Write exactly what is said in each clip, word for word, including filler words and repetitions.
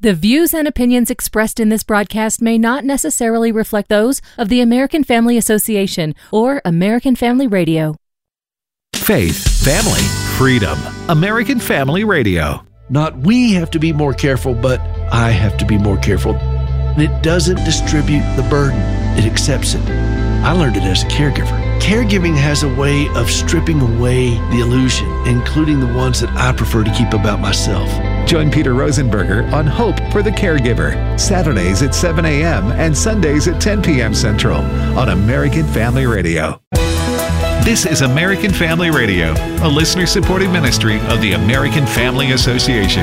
The views and opinions expressed in this broadcast may not necessarily reflect those of the American Family Association or American Family Radio. Faith, family, freedom. American Family Radio. Not we have to be more careful, but I have to be more careful. It doesn't distribute the burden. It accepts it. I learned it as a caregiver. Caregiving has a way of stripping away the illusion, including the ones that I prefer to keep about myself. Join Peter Rosenberger on Hope for the Caregiver, Saturdays at seven a.m. and Sundays at ten p.m. Central on American Family Radio. This is American Family Radio, a listener-supported ministry of the American Family Association.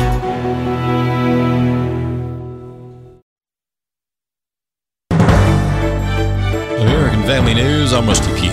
American Family News, I'm Rusty Pugh.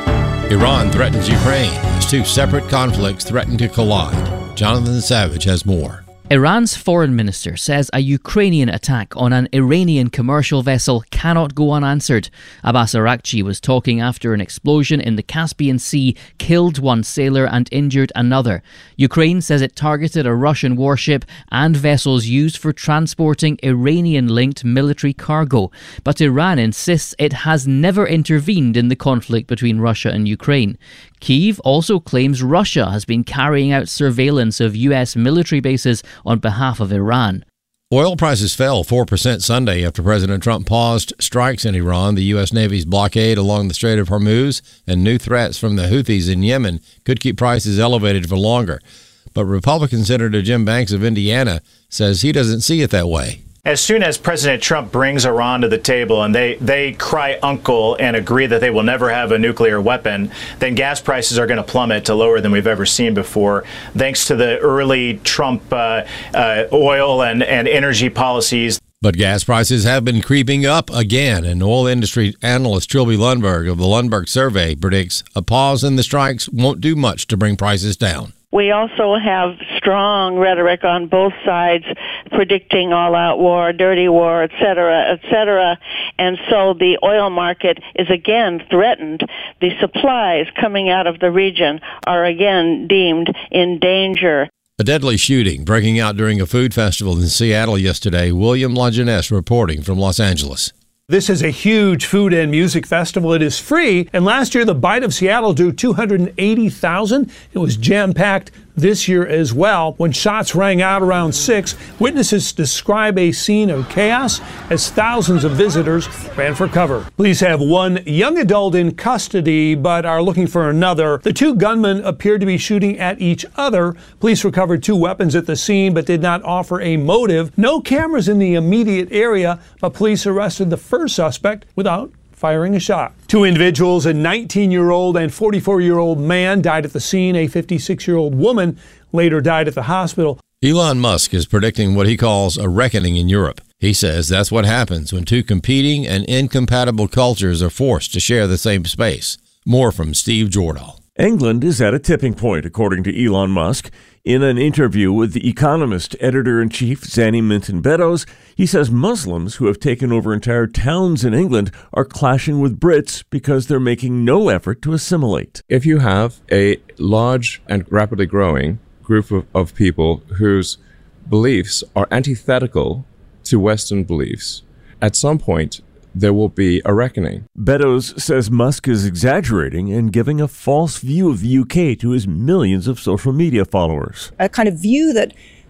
Iran threatens Ukraine as two separate conflicts threaten to collide. Jonathan Savage has more. Iran's foreign minister says a Ukrainian attack on an Iranian commercial vessel cannot go unanswered. Abbas Araghchi was talking after an explosion in the Caspian Sea killed one sailor and injured another. Ukraine says it targeted a Russian warship and vessels used for transporting Iranian-linked military cargo. But Iran insists it has never intervened in the conflict between Russia and Ukraine. Kyiv also claims Russia has been carrying out surveillance of U S military bases on behalf of Iran. Oil prices fell four percent Sunday after President Trump paused strikes in Iran. The U S Navy's blockade along the Strait of Hormuz and new threats from the Houthis in Yemen could keep prices elevated for longer. But Republican Senator Jim Banks of Indiana says he doesn't see it that way. As soon as President Trump brings Iran to the table and they, they cry uncle and agree that they will never have a nuclear weapon, then gas prices are going to plummet to lower than we've ever seen before, thanks to the early Trump uh, uh, oil and, and energy policies. But gas prices have been creeping up again, and oil industry analyst Trilby Lundberg of the Lundberg Survey predicts a pause in the strikes won't do much to bring prices down. We also have strong rhetoric on both sides predicting all-out war, dirty war, et cetera, et cetera. And so the oil market is again threatened. The supplies coming out of the region are again deemed in danger. A deadly shooting breaking out during a food festival in Seattle yesterday. William Lajeunesse reporting from Los Angeles. This is a huge food and music festival. It is free, and last year the Bite of Seattle drew two hundred eighty thousand. It was jam-packed this year as well. When shots rang out around six, witnesses describe a scene of chaos as thousands of visitors ran for cover. Police have one young adult in custody but are looking for another. The two gunmen appeared to be shooting at each other. Police recovered two weapons at the scene but did not offer a motive. No cameras in the immediate area, but police arrested the first suspect without firing a shot. Two individuals, a nineteen-year-old and forty-four-year-old man, died at the scene. A fifty-six-year-old woman later died at the hospital. Elon Musk is predicting what he calls a reckoning in Europe. He says that's what happens when two competing and incompatible cultures are forced to share the same space. More from Steve Jordahl. England is at a tipping point, according to Elon Musk. In an interview with The Economist editor-in-chief Zanny Minton-Beddoes, he says Muslims who have taken over entire towns in England are clashing with Brits because they're making no effort to assimilate. If you have a large and rapidly growing group of, of people whose beliefs are antithetical to Western beliefs, at some point there will be a reckoning. Beddoes says Musk is exaggerating and giving a false view of the U K to his millions of social media followers. A kind of view that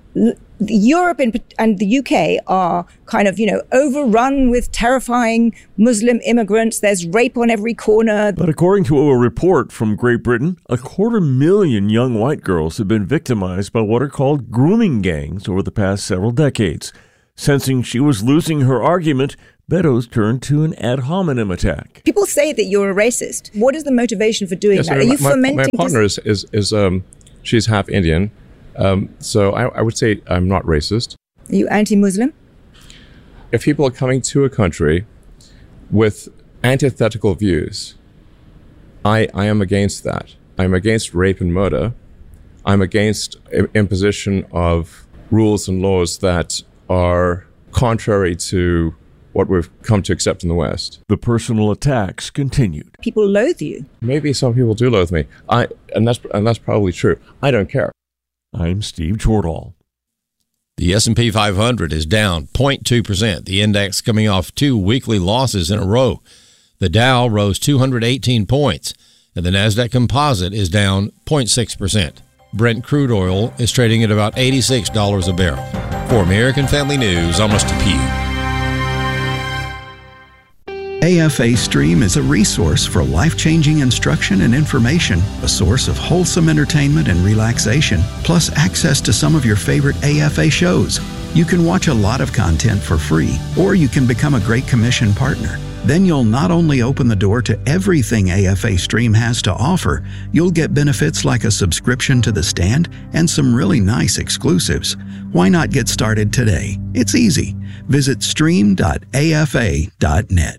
Europe and the U K are kind of, you know, overrun with terrifying Muslim immigrants. There's rape on every corner. But according to a report from Great Britain, a quarter million young white girls have been victimized by what are called grooming gangs over the past several decades. Sensing she was losing her argument, Beddoes turned to an ad hominem attack. People say that you're a racist. What is the motivation for doing yes, that? I Are mean, you my, fomenting... My partner is, is, is um, she's half Indian, um, so I, I would say I'm not racist. Are you anti-Muslim? If people are coming to a country with antithetical views, I, I am against that. I'm against rape and murder. I'm against imposition of rules and laws that are contrary to what we've come to accept in the West. The personal attacks continued. People loathe you. Maybe some people do loathe me. I and that's and that's probably true. I don't care. I'm Steve Jordahl. The S and P five hundred is down zero point two percent, the index coming off two weekly losses in a row. The Dow rose two hundred eighteen points, and the NASDAQ Composite is down zero point six percent. Brent crude oil is trading at about eighty-six dollars a barrel. For American Family News, I'm Mister Pugh. A F A Stream is a resource for life-changing instruction and information, a source of wholesome entertainment and relaxation, plus access to some of your favorite A F A shows. You can watch a lot of content for free, or you can become a Great Commission partner. Then you'll not only open the door to everything A F A Stream has to offer, you'll get benefits like a subscription to The Stand and some really nice exclusives. Why not get started today? It's easy. Visit stream dot A F A dot net.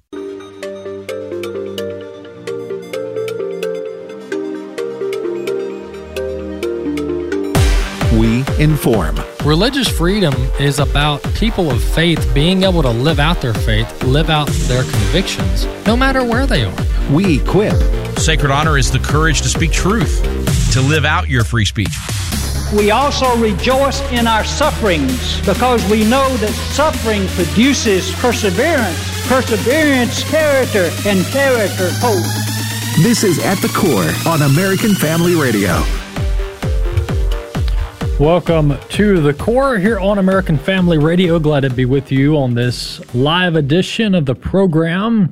We inform. Religious freedom is about people of faith being able to live out their faith, live out their convictions, no matter where they are. We equip. Sacred honor is the courage to speak truth, to live out your free speech. We also rejoice in our sufferings because we know that suffering produces perseverance, perseverance, character, and character, hope. This is At the Core on American Family Radio. Welcome to The Core here on American Family Radio. Glad to be with you on this live edition of the program.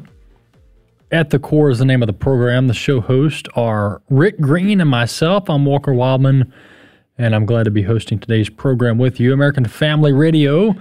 At the Core is the name of the program. The show hosts are Rick Green and myself. I'm Walker Wildman, and I'm glad to be hosting today's program with you. American Family Radio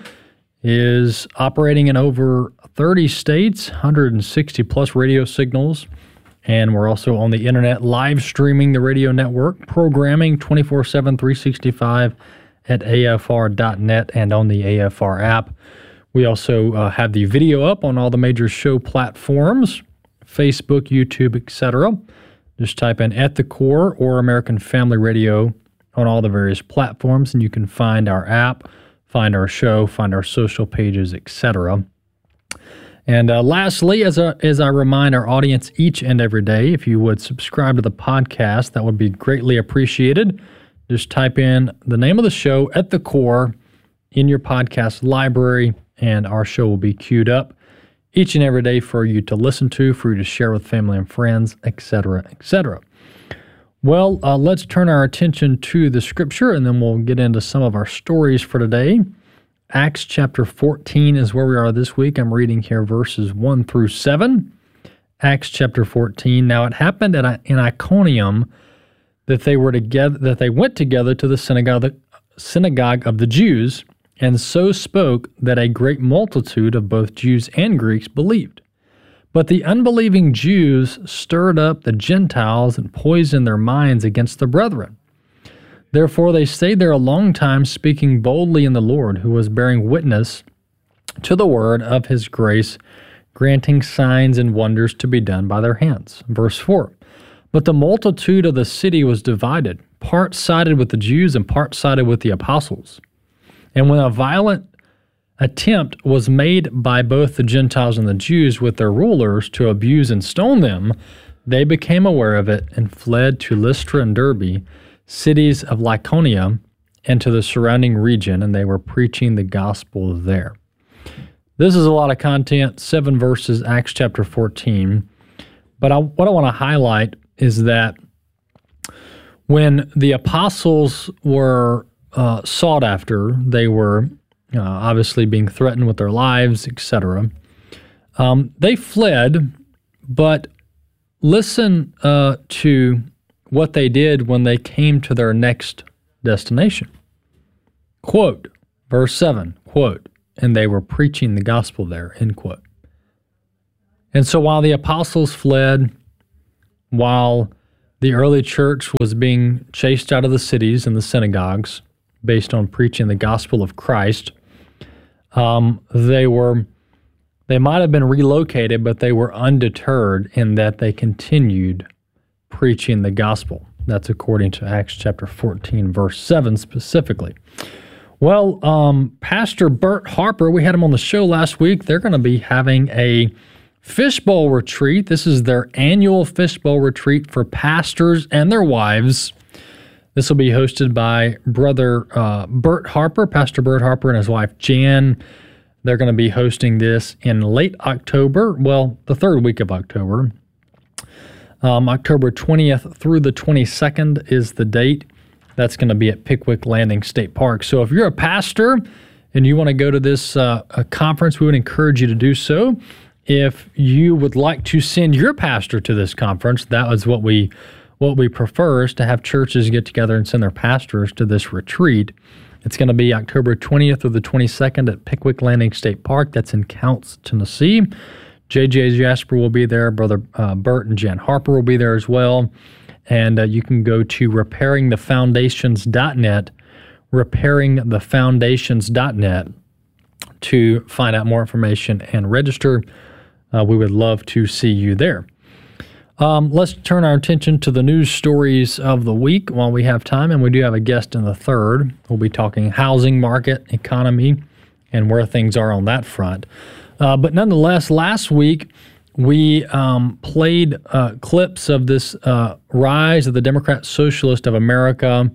is operating in over thirty states, one hundred sixty plus radio signals. And we're also on the internet live streaming the radio network, programming twenty-four seven, three sixty-five at A F R dot net and on the A F R app. We also uh, have the video up on all the major show platforms, Facebook, YouTube, et cetera. Just type in At the Core or American Family Radio on all the various platforms, and you can find our app, find our show, find our social pages, et cetera. And uh, lastly, as, a, as I remind our audience each and every day, if you would subscribe to the podcast, that would be greatly appreciated. Just type in the name of the show, At the Core, in your podcast library, and our show will be queued up each and every day for you to listen to, for you to share with family and friends, et cetera, et cetera. Well, uh, let's turn our attention to the scripture, and then we'll get into some of our stories for today. Acts chapter fourteen is where we are this week. I'm reading here verses one through seven. Acts chapter fourteen. Now it happened at, in Iconium that they were together, that they went together to the synagogue, synagogue of the Jews, and so spoke that a great multitude of both Jews and Greeks believed. But the unbelieving Jews stirred up the Gentiles and poisoned their minds against the brethren. Therefore they stayed there a long time, speaking boldly in the Lord, who was bearing witness to the word of his grace, granting signs and wonders to be done by their hands. Verse four, but the multitude of the city was divided, part sided with the Jews and part sided with the apostles. And when a violent attempt was made by both the Gentiles and the Jews with their rulers to abuse and stone them, they became aware of it and fled to Lystra and Derbe, cities of Lycaonia, and to the surrounding region, and they were preaching the gospel there. This is a lot of content, seven verses, Acts chapter fourteen. But I, what I want to highlight is that when the apostles were uh, sought after, they were uh, obviously being threatened with their lives, et cetera. Um, they fled, but listen uh, to what they did when they came to their next destination. Quote, verse seven, quote, and they were preaching the gospel there, end quote. And so while the apostles fled, while the early church was being chased out of the cities and the synagogues based on preaching the gospel of Christ, um, they were, they might have been relocated, but they were undeterred in that they continued preaching the gospel. That's according to Acts chapter fourteen, verse seven specifically. Well, um, Pastor Bert Harper, we had him on the show last week. They're going to be having a fishbowl retreat. This is their annual fishbowl retreat for pastors and their wives. This will be hosted by Brother uh, Bert Harper, Pastor Bert Harper, and his wife Jan. They're going to be hosting this in late October, well, the third week of October. Um, October twentieth through the twenty-second is the date. That's going to be at Pickwick Landing State Park. So if you're a pastor and you want to go to this uh, a conference, we would encourage you to do so. If you would like to send your pastor to this conference, that is what we what we prefer, is to have churches get together and send their pastors to this retreat. It's going to be October twentieth through the twenty-second at Pickwick Landing State Park. That's in Counce, Tennessee. J J Jasper will be there. Brother uh, Bert and Jan Harper will be there as well. And uh, you can go to repairing the foundations dot net, repairing the foundations dot net to find out more information and register. Uh, we would love to see you there. Um, let's turn our attention to the news stories of the week while we have time, and we do have a guest in the third. We'll be talking housing market, economy, and where things are on that front. Uh, but nonetheless, last week we um, played uh, clips of this uh, rise of the Democrat Socialist of America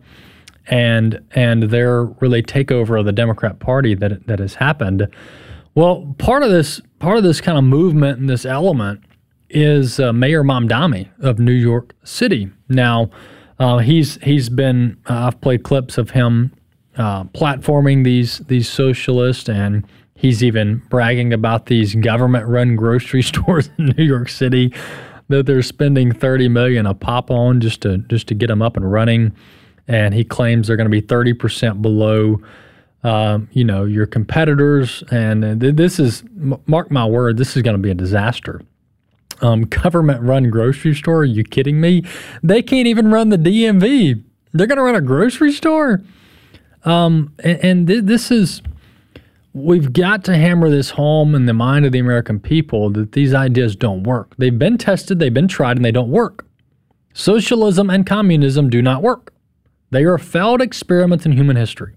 and and their really takeover of the Democrat Party that that has happened. Well, part of this part of this kind of movement and this element is uh, Mayor Mamdani of New York City. Now, uh, he's he's been uh, I've played clips of him uh, platforming these these socialists, and he's even bragging about these government-run grocery stores in New York City that they're spending thirty million dollars a pop on just to just to get them up and running. And he claims they're going to be thirty percent below, um, you know, your competitors. And this is, mark my word, this is going to be a disaster. Um, government-run grocery store? Are you kidding me? They can't even run the D M V. They're going to run a grocery store? Um, and and th- this is, we've got to hammer this home in the mind of the American people that these ideas don't work. They've been tested, they've been tried, and they don't work. Socialism and communism do not work. They are failed experiments in human history.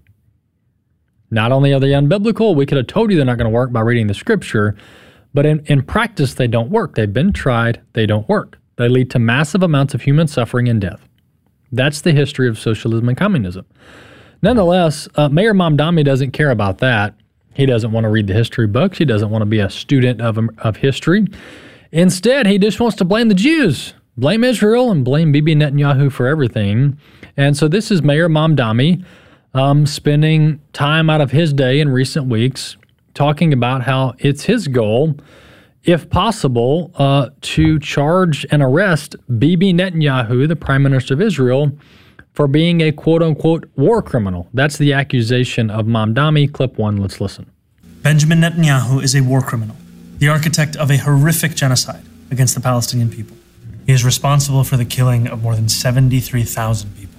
Not only are they unbiblical, we could have told you they're not going to work by reading the scripture, but in, in practice, they don't work. They've been tried. They don't work. They lead to massive amounts of human suffering and death. That's the history of socialism and communism. Nonetheless, uh, Mayor Mamdani doesn't care about that. He doesn't want to read the history books. He doesn't want to be a student of, of history. Instead, he just wants to blame the Jews, blame Israel, and blame Bibi Netanyahu for everything. And so this is Mayor Mamdani um, spending time out of his day in recent weeks talking about how it's his goal, if possible, uh, to charge and arrest Bibi Netanyahu, the Prime Minister of Israel, for being a quote-unquote war criminal. That's the accusation of Mamdani. Clip one, let's listen. Benjamin Netanyahu is a war criminal, the architect of a horrific genocide against the Palestinian people. He is responsible for the killing of more than seventy-three thousand people,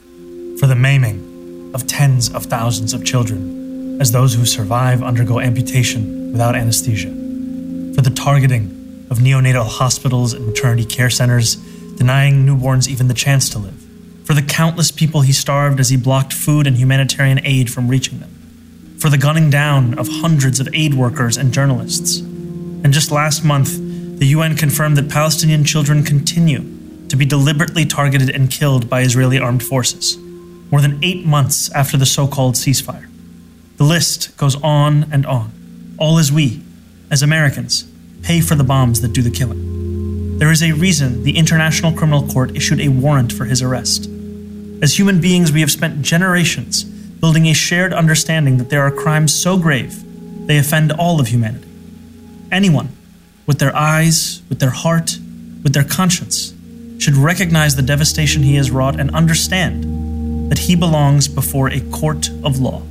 for the maiming of tens of thousands of children, as those who survive undergo amputation without anesthesia, for the targeting of neonatal hospitals and maternity care centers, denying newborns even the chance to live, for the countless people he starved as he blocked food and humanitarian aid from reaching them, for the gunning down of hundreds of aid workers and journalists. And just last month, the U N confirmed that Palestinian children continue to be deliberately targeted and killed by Israeli armed forces, more than eight months after the so-called ceasefire. The list goes on and on, all as we, as Americans, pay for the bombs that do the killing. There is a reason the International Criminal Court issued a warrant for his arrest. As human beings, we have spent generations building a shared understanding that there are crimes so grave, they offend all of humanity. Anyone, with their eyes, with their heart, with their conscience, should recognize the devastation he has wrought and understand that he belongs before a court of law.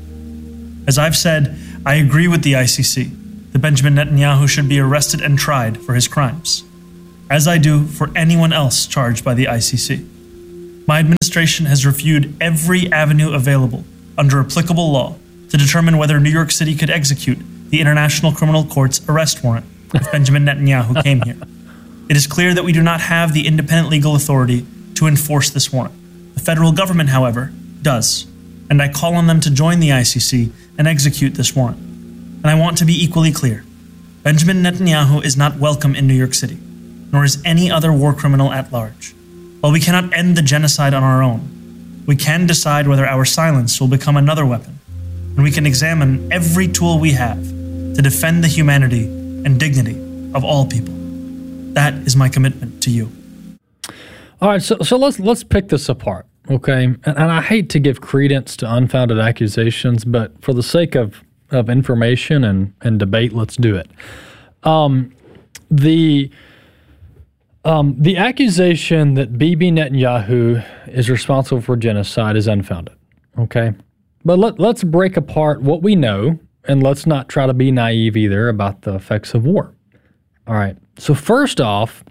As I've said, I agree with the I C C that Benjamin Netanyahu should be arrested and tried for his crimes, as I do for anyone else charged by the I C C. My administration has reviewed every avenue available under applicable law to determine whether New York City could execute the International Criminal Court's arrest warrant if Benjamin Netanyahu came here. It is clear that we do not have the independent legal authority to enforce this warrant. The federal government, however, does, and I call on them to join the I C C and execute this warrant. And I want to be equally clear. Benjamin Netanyahu is not welcome in New York City, nor is any other war criminal at large. While we cannot end the genocide on our own, We can decide whether our silence will become another weapon, and we can examine every tool we have to defend the humanity and dignity of all people. That is my commitment to you. All right, so so let's let's pick this apart, okay? And, and I hate to give credence to unfounded accusations, but for the sake of, of information and, and debate, let's do it. Um, the um, the accusation that Bibi Netanyahu is responsible for genocide is unfounded, okay? But let, let's break apart what we know, and let's not try to be naive either about the effects of war. All right, so first off,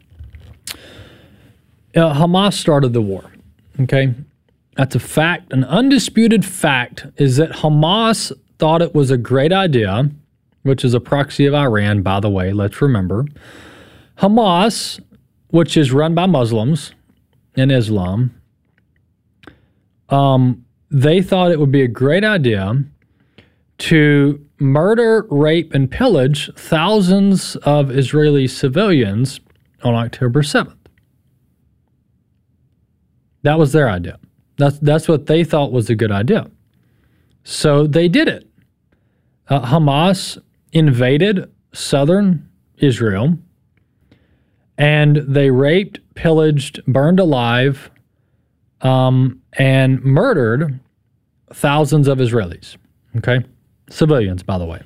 uh, Hamas started the war, okay? That's a fact. An undisputed fact is that Hamas thought it was a great idea, which is a proxy of Iran, by the way, let's remember. Hamas, which is run by Muslims in Islam, um, they thought it would be a great idea to murder, rape, and pillage thousands of Israeli civilians on October seventh. That was their idea. That's, that's what they thought was a good idea. So they did it. Uh, Hamas invaded southern Israel, and they raped, pillaged, burned alive, um, and murdered thousands of Israelis. Okay? Civilians, by the way.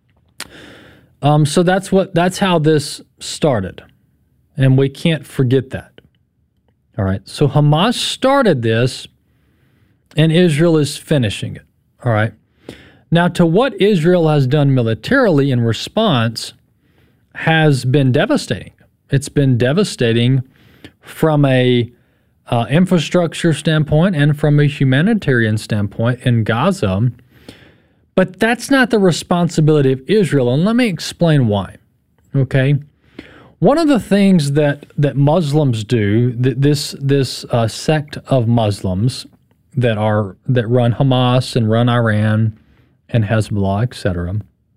Um, so that's what that's how this started. And we can't forget that. All right. So Hamas started this, and Israel is finishing it. All right. Now, to what Israel has done militarily in response has been devastating. It's been devastating from a uh, infrastructure standpoint and from a humanitarian standpoint in Gaza. But that's not the responsibility of Israel, and let me explain why. Okay? One of the things that, that Muslims do, that this this uh, sect of Muslims that are that run Hamas and run Iran and Hezbollah, et cetera.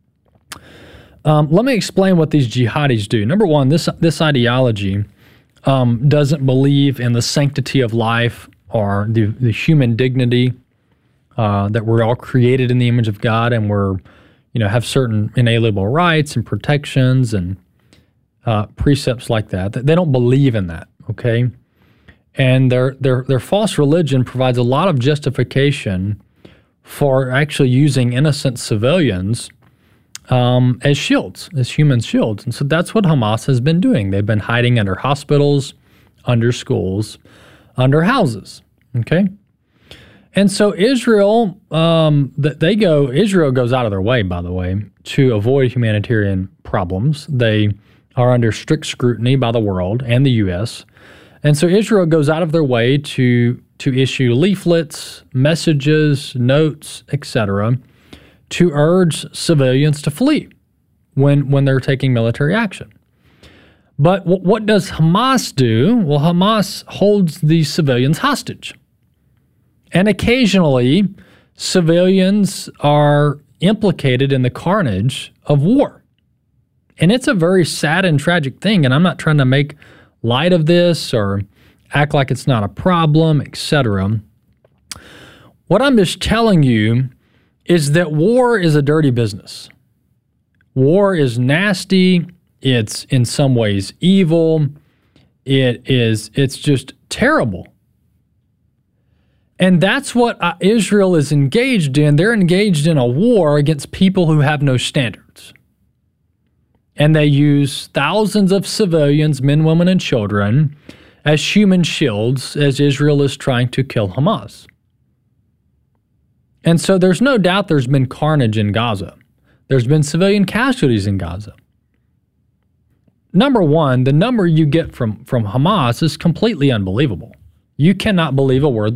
Um, let me explain what these jihadis do. Number one, this this ideology um, doesn't believe in the sanctity of life or the, the human dignity, uh, that we're all created in the image of God and we're, you know, have certain inalienable rights and protections and uh, precepts like that. They don't believe in that, okay? And their their their false religion provides a lot of justification for actually using innocent civilians um, as shields, as human shields. And so that's what Hamas has been doing. They've been hiding under hospitals, under schools, under houses, okay? And so Israel, um, they go, Israel goes out of their way, by the way, to avoid humanitarian problems. They are under strict scrutiny by the world and the U S. And so Israel goes out of their way to to issue leaflets, messages, notes, et cetera, to urge civilians to flee when when they're taking military action. But w- what does Hamas do? Well, Hamas holds these civilians hostage. And occasionally, civilians are implicated in the carnage of war. And it's a very sad and tragic thing, and I'm not trying to make light of this or act like it's not a problem, et cetera. What I'm just telling you is that war is a dirty business. War is nasty. It's in some ways evil. It is, it's just terrible. And that's what uh, Israel is engaged in. They're engaged in a war against people who have no standards. And they use thousands of civilians, men, women, and children, as human shields as Israel is trying to kill Hamas. And so there's no doubt there's been carnage in Gaza. There's been civilian casualties in Gaza. Number one, the number you get from, from Hamas is completely unbelievable. You cannot believe a word